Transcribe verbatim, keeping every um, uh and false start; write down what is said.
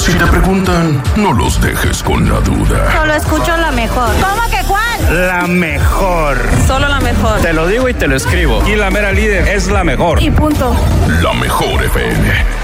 Si te preguntan, no los dejes con la duda. Solo escucho la mejor. ¿Cómo que cuál? La mejor. Solo la mejor. Te lo digo y te lo escribo. Y la mera líder es la mejor. Y punto. La mejor F M.